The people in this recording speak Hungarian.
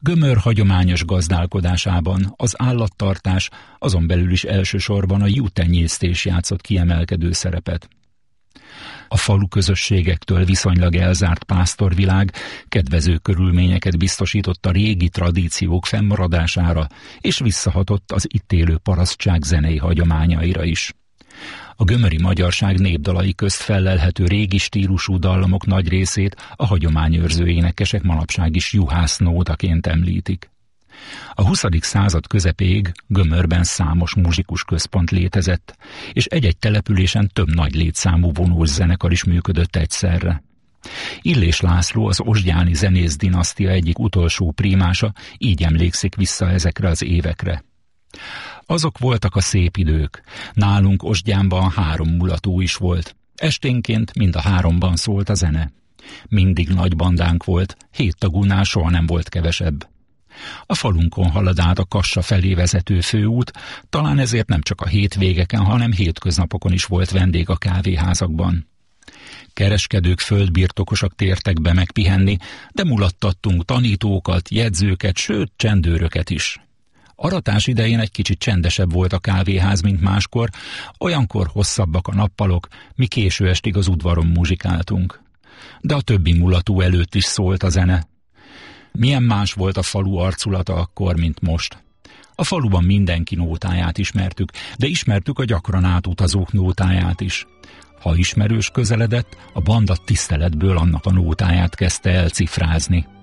Gömör hagyományos gazdálkodásában az állattartás, azon belül is elsősorban a juhtenyésztés játszott kiemelkedő szerepet. A falu közösségektől viszonylag elzárt pásztorvilág kedvező körülményeket biztosított a régi tradíciók fennmaradására, és visszahatott az itt élő parasztság zenei hagyományaira is. A gömöri magyarság népdalai közt fellelhető régi stílusú dallamok nagy részét a hagyományőrző énekesek manapság is juhásznótaként említik. A 20. század közepéig Gömörben számos muzsikus központ létezett, és egy-egy településen több nagy létszámú vonós zenekar is működött egyszerre. Illés László, az osgyáni zenész dinasztia egyik utolsó prímása, így emlékszik vissza ezekre az évekre. Azok voltak a szép idők. Nálunk Osgyánban 3 mulató is volt. Esténként mind a 3-ban szólt a zene. Mindig nagy bandánk volt, 7 tagúnál soha nem volt kevesebb. A falunkon halad át a Kassa felé vezető főút, talán ezért nem csak a hétvégeken, hanem hétköznapokon is volt vendég a kávéházakban. Kereskedők, földbirtokosak tértek be megpihenni, de mulattattunk tanítókat, jegyzőket, sőt csendőröket is. Aratás idején egy kicsit csendesebb volt a kávéház, mint máskor, olyankor hosszabbak a nappalok, mi késő estig az udvaron muzsikáltunk. De a többi mulató előtt is szólt a zene. Milyen más volt a falu arculata akkor, mint most. A faluban mindenki nótáját ismertük, de ismertük a gyakran átutazók nótáját is. Ha ismerős közeledett, a banda tiszteletből annak a nótáját kezdte el cifrázni.